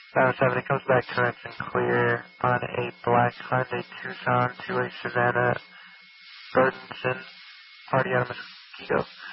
Tower 7, it comes back correct and clear on a black Hyundai Tucson, 2A Savannah, Burdenson, party out of Mosquito.